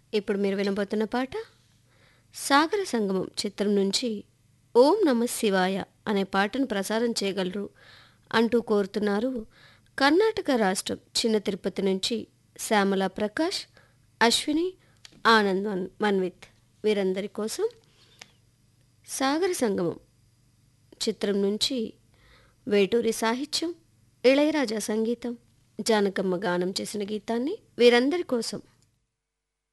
ఇప్పుడు మీరు వినబోతున్న పాట సాగర సంగమం చిత్రం నుంచి ఓం నమ శివాయ అనే పాటను ప్రసారం చేయగలరు అంటూ కోరుతున్నారు కర్ణాటక రాష్ట్రం చిన్న తిరుపతి నుంచి శ్యామల ప్రకాష్, అశ్విని, ఆనంద్ మన్విత్. వీరందరి కోసం సాగర సంగమం చిత్రం నుంచి వేటూరి సాహిత్యం, ఇళయరాజా సంగీతం, జానకమ్మ గానం చేసిన గీతాన్ని వీరందరి కోసం